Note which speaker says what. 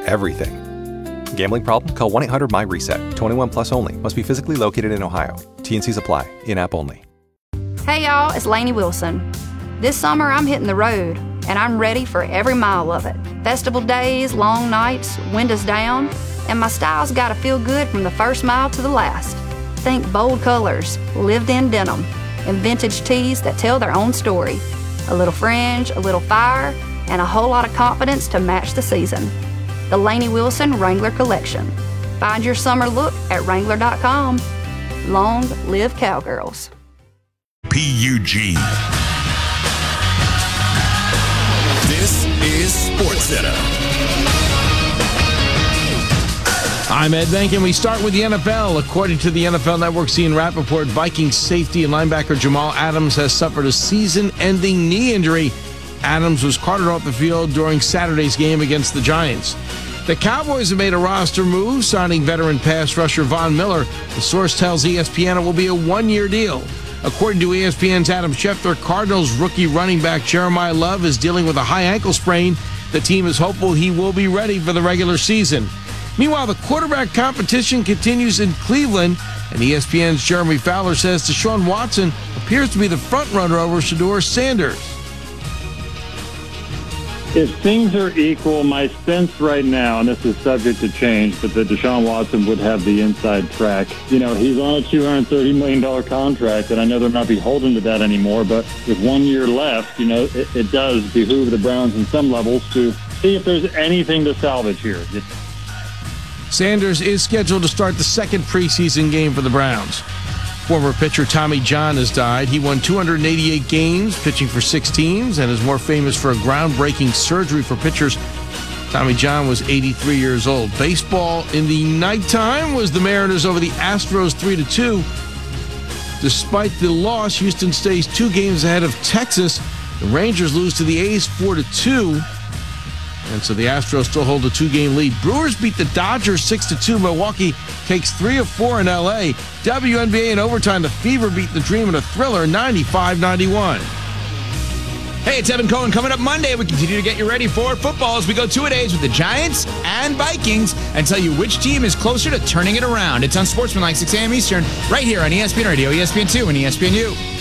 Speaker 1: everything. Gambling problem? Call 1-800-MY-RESET. 21 plus only. Must be physically located in Ohio. T&Cs apply. In-app only.
Speaker 2: Hey y'all, it's Lainey Wilson. This summer I'm hitting the road, and I'm ready for every mile of it. Festival days, long nights, windows down, and my style's gotta feel good from the first mile to the last. Think bold colors, lived-in denim, and vintage tees that tell their own story. A little fringe, a little fire, and a whole lot of confidence to match the season. The Lainey Wilson Wrangler Collection. Find your summer look at Wrangler.com. Long live Cowgirls.
Speaker 3: PUG. This is SportsCenter.
Speaker 4: I'm Ed Bank, and we start with the NFL. According to the NFL Network's Ian Rappaport, Vikings safety and linebacker Jamal Adams has suffered a season-ending knee injury. Adams was carted off the field during Saturday's game against the Giants. The Cowboys have made a roster move, signing veteran pass rusher Von Miller. The source tells ESPN it will be a one-year deal. According to ESPN's Adam Schefter, Cardinals rookie running back Jeremiah Love is dealing with a high ankle sprain. The team is hopeful he will be ready for the regular season. Meanwhile, the quarterback competition continues in Cleveland, and ESPN's Jeremy Fowler says Deshaun Watson appears to be the front-runner over Shedeur Sanders.
Speaker 5: If things are equal, my sense right now, and this is subject to change, but that Deshaun Watson would have the inside track. You know, he's on a $230 million contract, and I know they're not beholden to that anymore, but with 1 year left, you know, it does behoove the Browns in some levels to see if there's anything to salvage here.
Speaker 4: Sanders is scheduled to start the second preseason game for the Browns. Former pitcher Tommy John has died. He won 288 games, pitching for 6 teams, and is more famous for a groundbreaking surgery for pitchers. Tommy John was 83 years old. Baseball in the nighttime was the Mariners over the Astros 3-2. Despite the loss, Houston stays 2 games ahead of Texas. The Rangers lose to the A's 4-2. And so the Astros still hold a 2-game lead. Brewers beat the Dodgers 6-2. Milwaukee takes 3 of 4 in L.A. WNBA in overtime, the Fever beat the Dream in a thriller 95-91.
Speaker 6: Hey, it's Evan Cohen. Coming up Monday, we continue to get you ready for football as we go 2-a-days with the Giants and Vikings and tell you which team is closer to turning it around. It's on Sportsmanlike 6 a.m. Eastern, right here on ESPN Radio, ESPN2, and ESPNU.